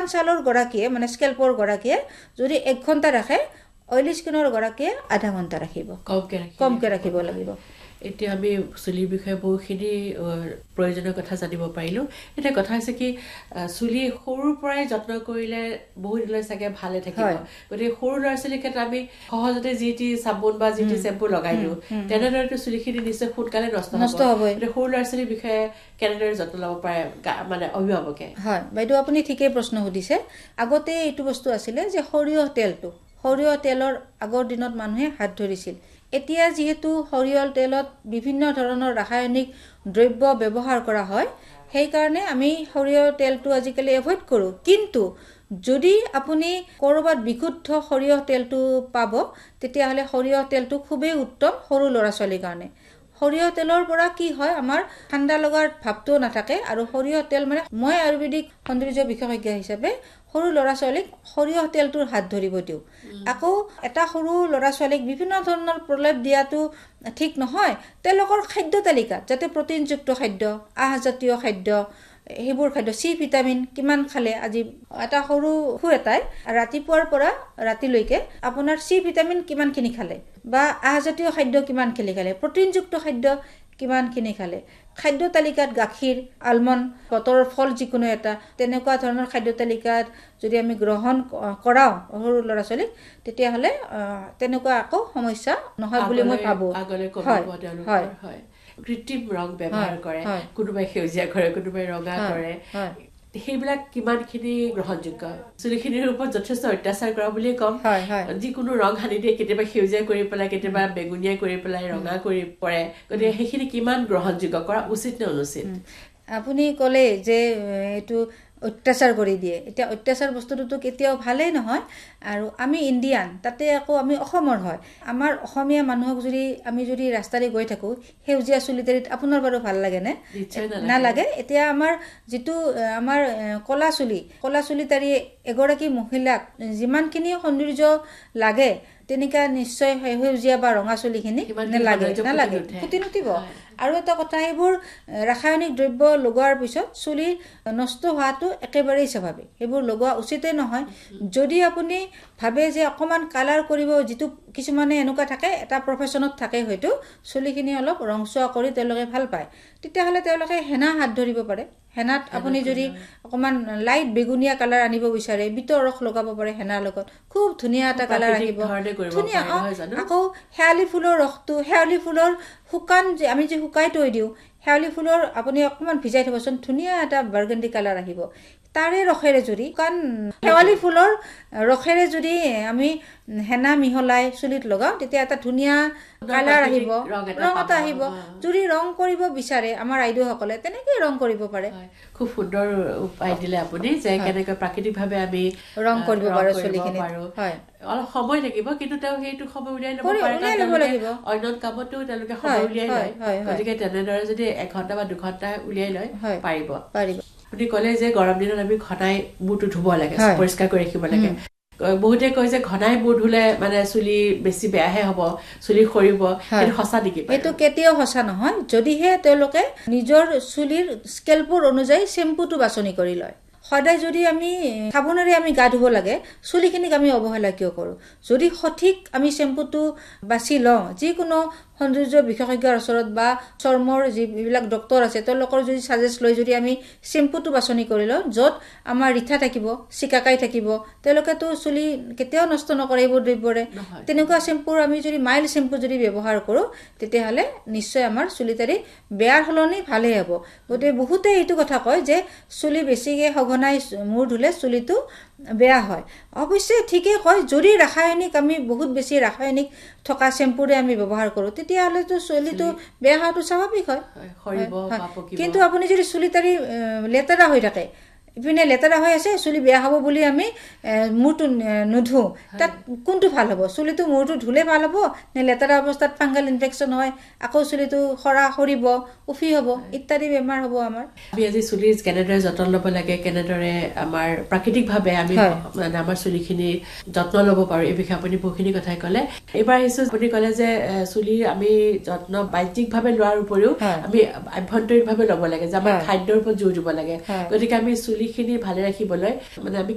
ছালৰ গৰাকীয়ে মানে স্কেল্পৰ গৰাকীয়ে যদি 1 ঘণ্টা ৰাখে অইলি স্কিনৰ গৰাকীয়ে আধা ঘণ্টা ৰাখিব কমকে ৰাখিব লাগিব এতিয়া আমি চুলিৰ বিষয়ে বহুখিনি প্ৰয়োজনীয় কথা জানিব পাৰিলো এটা কথা আছে কি চুলি সৰুৰ পৰাই যত্ন কৰিলে বহুত দিনলৈ চাগে ভালে থাকিব গতিকে সৰু ল'ৰা ছোৱালীৰ ক্ষেত্ৰত আমি সহজতে যিটি চাবোন বা যিটি চেম্পু লগাই দিওঁ তেনেদৰে চুলিখিনি নিশ্চয় সোনকালে নষ্ট হ'ব সৰু ল'ৰা ছোৱালীৰ বিষয়ে কেনেদৰে যত্ন ল'ব পাৰে মানে অভিভাৱকে হয় বাইদেউ আপুনি ঠিকেই প্ৰশ্ন সুধিছে আগতে এইটো বস্তু আছিলে যে সৰিয়হ তেলৰ আগৰ দিনত মানুহে হাত ধৰিছিল এতিয়া যেহেতু সৰিয়হ তেলত বিভিন্ন ধৰণৰ ৰাসায়নিক দ্ৰব্য ব্যৱহাৰ কৰা হয় সেই কাৰণে আমি সৰিয়হ তেলটো আজিকালি এভয়েড কৰো কিন্তু যদি আপুনি কৰবাত বিশুদ্ধ সৰিয়হ তেলটো পাব তেতিয়াহলে সৰিয়হ তেলটো খুবেই উত্তম সৰু ল'ৰা ছোৱালীৰ কাৰণে সৰিয়হ তেলৰ পৰা কি হয় আমাৰ ঠাণ্ডা লগাৰ ভাৱটো নাথাকে আৰু সৰিয়হ তেল মানে মই আয়ুৰ্বেদিক সৌন্দৰ্য বিশেষজ্ঞ হিচাপে সৰু ল'ৰা ছোৱালীক সৰিয়হ তেলটোৰ হাত ধৰিব দিওঁ আকৌ এটা সৰু ল'ৰা ছোৱালীক বিভিন্ন ধৰণৰ প্ৰলেপ দিয়াটো ঠিক নহয় তেওঁলোকৰ খাদ্য তালিকাত যাতে প্ৰটিনযুক্ত খাদ্য আহাৰজাতীয় খাদ্য হেবোৰ খাদ্য সি ভিটামিন কিমান খালে আজি এটা সৰু এটাই ৰাতিপুৱাৰ পৰা ৰাতিলৈকে আপোনাৰ সি ভিটামিন কিমানখিনি খালে বা আহাৰজাতীয় খাদ্য কিমানখিনি খালে প্ৰটিনযুক্ত খাদ্য কিমানখিনি খালে খাদ্য তালিকাত গাখীৰ আলমণ্ড বতৰৰ ফল যিকোনো এটা তেনেকুৱা ধৰণৰ খাদ্য তালিকাত যদি আমি গ্ৰহণ কৰাও সৰু ল'ৰা ছোৱালীক তেতিয়াহলে তেনেকুৱা আকৌ সমস্যা নহয় বুলি মই ভাবো হয় কৃত্ৰিম ৰং ব্যৱহাৰ কৰে কোনোবাই সেউজীয়া কৰে কোনোবাই ৰঙা কৰে সেইবিলাক কিমানখিনি গ্ৰহণযোগ্য চুলিখিনিৰ ওপৰত যথেষ্ট অত্যাচাৰ কৰা বুলি কম যিকোনো ৰং সানি দিয়ে কেতিয়াবা সেউজীয়া কৰি পেলাই কেতিয়াবা বেগুনীয়া কৰি পেলাই ৰঙা কৰি পৰে গতিকে সেইখিনি কিমান গ্ৰহণযোগ্য কৰা উচিত নে অনুচিত আপুনি ক'লে যে এইটো অত্যাচাৰ কৰি দিয়ে এতিয়া অত্যাচাৰ বস্তুটো কেতিয়াও ভালেই নহয় আৰু আমি ইণ্ডিয়ান তাতে আকৌ আমি অসমৰ হয় আমাৰ অসমীয়া মানুহক আমি যদি ৰাস্তাৰে গৈ থাকো সেউজীয়া চুলিতাৰিত আপোনাৰ বাৰু ভাল লাগে নে নালাগে এতিয়া আমাৰ যিটো আমাৰ কলা চুলিতাৰি এগৰাকী মহিলাক যিমানখিনি সৌন্দৰ্য লাগে তেনেকা নিশ্চয় সেউজীয়া বা ৰঙা চুলিখিনি নালাগে ফুটি নুঠিব আৰু এটা কথা এইবোৰ ৰাসায়নিক দ্ৰব্য লগোৱাৰ পিছত চুলি নষ্ট হোৱাটো একেবাৰেই স্বাভাৱিক এইবোৰ লগোৱা উচিতেই নহয় যদি আপুনি ভাবে যে অকমান কালাৰ কৰিব যিটো কিছুমানে এনেকুৱা থাকে এটা প্ৰফেশনত থাকে হয়তো চুলিখিনি অলপ ৰংচোৱা কৰি তেওঁলোকে ভাল পায় তেতিয়াহলে তেওঁলোকে হেনা হাত ধৰিব পাৰে হেনাত আপুনি যদি অকমান লাইট বেগুনীয়া কালাৰ আনিব বিচাৰে বিটৰ ৰস লগাব পাৰে হেনাৰ লগত খুব ধুনীয়া এটা কালাৰ আহিব ধুনীয়া আকৌ শেৱালি ফুলৰ ৰসটো শেৱালি ফুলৰ শুকান যে আমি যে শুকাই থৈ দিওঁ শেৱালি ফুলৰ আপুনি অকমান ভিজাই থবচোন ধুনীয়া এটা বাৰ্গেণ্ডি কালাৰ আহিব তাৰে ৰখেৰে যদি কাৰণ শেৱালি ফুলৰ ৰখেৰে যদি আমি হেনা মিহলাই চুলিত লগাও তেতিয়া এটা ধুনীয়া কালাৰ আহিব ৰং এটা আহিব যদি ৰং কৰিব বিচাৰে আমাৰ আইডুসকলে তেনেকৈ ৰং কৰিব পাৰে খুব সুন্দৰ উপায় দিলে আপুনি যে কেনেকৈ প্ৰাকৃতিকভাৱে আমি ৰং কৰিব পাৰো চুলিখিনি হয় অলপ সময় লাগিব কিন্তু তেওঁ সেইটো সময় উলিয়াই ল'ব পাৰে অন্য কামতো তেওঁলোকে সময় উলিয়াই লয় গতিকে তেনেদৰে যদি 1 ঘণ্টা বা 2 ঘণ্টা উলিয়াই লয় পাৰিব আপুনি ক'লে যে গৰম দিনত আমি ঘনাই মূৰটো ধুব লাগে পৰিষ্কাৰ কৰি ৰাখিব লাগে বহুতে কয় যে ঘনাই মূৰ ধুলে মানে চুলি বেছি বেয়াহে হ'ব চুলি সৰিব সেইটো সঁচা নেকি এইটো কেতিয়াও সঁচা নহয় যদিহে তেওঁলোকে নিজৰ চুলিৰ স্কেল্পৰ অনুযায়ী চেম্পুটো বাছনি কৰি লয় সদায় যদি আমি সাবুনেৰে আমি গা ধুব লাগে চুলিখিনিক আমি অৱহেলা কিয় কৰো যদি সঠিক আমি চেম্পুটো বাছি লওঁ যিকোনো সৌন্দৰ্য বিশেষজ্ঞৰ ওচৰত বা চৰ্মৰ যিবিলাক ডক্তৰ আছে তেওঁলোকৰ যদি সাজেষ্ট লৈ যদি আমি চেম্পুটো বাছনি কৰি লওঁ য'ত আমাৰ ৰিঠা থাকিব চিকাকাই থাকিব তেওঁলোকেতো চুলি কেতিয়াও নষ্ট নকৰে এইবোৰ দ্ৰব্যৰে তেনেকুৱা চেম্পুৰ আমি যদি মাইল্ড চেম্পু যদি ব্যৱহাৰ কৰো তেতিয়াহলে নিশ্চয় আমাৰ চুলিতাৰি বেয়াৰ হলনি ভালেই হ'ব গতিকে বহুতে এইটো কথা কয় যে চুলি বেছিকে সঘনাই মূৰ ধুলে চুলিটো বেয়া হয় অৱশ্যে ঠিকই কয় যদি ৰাসায়নিক আমি বহুত বেছি ৰাসায়নিক থকা চেম্পুৰে আমি ব্যৱহাৰ কৰো তেতিয়াহলে তো চুলিটো বেয়া হোৱাটো স্বাভাৱিক হয় কিন্তু আপুনি যদি চুলিতাৰি লেতেৰা হৈ থাকে ইপিনে লেতেৰা হৈ আছে চুলি বেয়া হ'ব বুলি আমি মূৰটো নুধু তাত কোনটো ভাল হ'ব চুলিটো মূৰটো ধুলে ভাল হ'ব নে লেতেৰা অৱস্থাত ফাংগাল ইনফেকচন হয় আকৌ চুলিটো সৰিব উফি হ'ব ইত্যাদি বেমাৰ হ'ব আমাৰ আমি আজি চুলিৰ কেনেদৰে যত্ন ল'ব লাগে কেনেদৰে আমাৰ প্ৰাকৃতিকভাৱে আমি মানে আমাৰ চুলিখিনি যত্ন ল'ব পাৰো এই বিষয়ে আপুনি বহুখিনি কথাই ক'লে এবাৰ আহিছো আপুনি ক'লে যে চুলিৰ আমি যত্ন বাহ্যিকভাৱে লোৱাৰ উপৰিও আমি আভ্যন্তৰীণভাৱে ল'ব লাগে যে আমাৰ খাদ্যৰ ওপৰত জোৰ দিব লাগে গতিকে আমি চুলিখিনি ভালে ৰাখিবলৈ মানে আমি